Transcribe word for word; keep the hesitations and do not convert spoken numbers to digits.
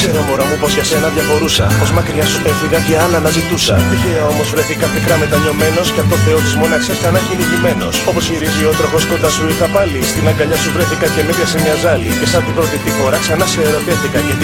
Ξέρω μωρά μου πως για σένα διαφορούσα, πως μακριά σου έφυγα και άλλα αναζητούσα. Τυχαία όμως βρέθηκα πικρά μετανιωμένος κι από το Θεό της μοναξιάς ξανά κυνηγημένος. Όπως γυρίζει ο τροχός κοντά σου ήρθα πάλι, στην αγκαλιά σου βρέθηκα και με έπιασε μια ζάλη. Και σαν την πρώτη τη φορά ξανά σε ερωτεύτηκα, γιατί